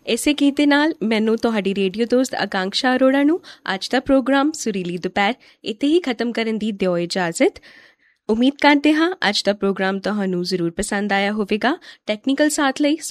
ਇਸੇ ਗੀਤ ਦੇ ਨਾਲ ਮੈਨੂੰ ਤੁਹਾਡੀ ਰੇਡੀਓ ਦੋਸਤ ਆਕਾਂਕਸ਼ਾ ਅਰੋੜਾ ਨੂੰ ਅੱਜ ਦਾ ਪ੍ਰੋਗਰਾਮ ਸੁਰੀਲੀ ਦੁਪਹਿਰ ਇੱਥੇ ਹੀ ਖਤਮ ਕਰਨ ਦੀ ਦਿਓ ਇਜਾਜ਼ਤ। ਉਮੀਦ ਕਰਦੇ ਹਾਂ ਅੱਜ ਦਾ ਪ੍ਰੋਗਰਾਮ ਤੁਹਾਨੂੰ ਜ਼ਰੂਰ ਪਸੰਦ ਆਇਆ ਹੋਵੇਗਾ। ਟੈਕਨੀਕਲ ਸਾਥ ਲਈ